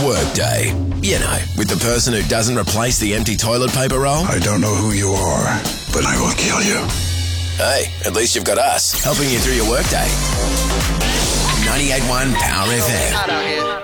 Workday. You know, with the person who doesn't replace the empty toilet paper roll. I don't know who you are, but I will kill you. Hey, at least you've got us helping you through your workday. 98.1 Power FM.